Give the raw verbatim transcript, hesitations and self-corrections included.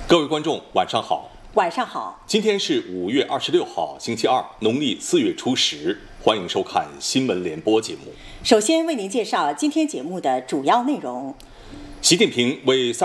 各位观众，晚上好。 晚上好。 今天是五月二十六号，星期二，农历四月初十。欢迎收看新闻联播节目。 首先为您介绍今天节目的主要内容。 习近平为萨